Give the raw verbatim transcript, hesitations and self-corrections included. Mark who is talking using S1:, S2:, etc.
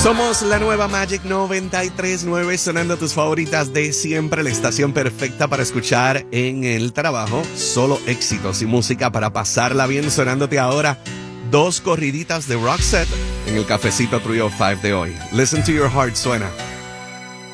S1: Somos la nueva Magic noventa y tres punto nueve, sonando tus favoritas de siempre, la estación perfecta para escuchar en el trabajo. Solo éxitos y música para pasarla bien, sonándote ahora dos corriditas de Roxette en el Cafecito Trio cinco de hoy. Listen to your heart, suena.